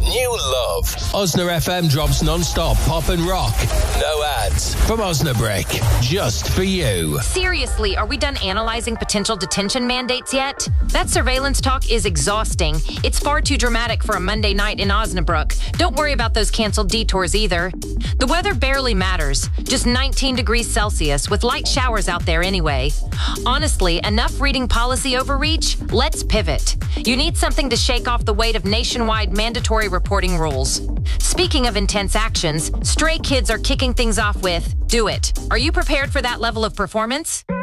New love. Osna FM drops non-stop pop and rock. No ads. From Osnabrick. Just for you. Seriously, are we done analyzing potential detention mandates yet? That surveillance talk is exhausting. It's far too dramatic for a Monday night in Osnabrück. Don't worry about those canceled detours either. The weather barely matters. Just 19 degrees Celsius with light showers out there anyway. Honestly, enough reading policy overreach? Let's pivot. You need something to shake off the weight of nationwide mandatory reporting rules. Speaking of intense actions, Stray Kids are kicking things off with Do It. Are you prepared for that level of performance?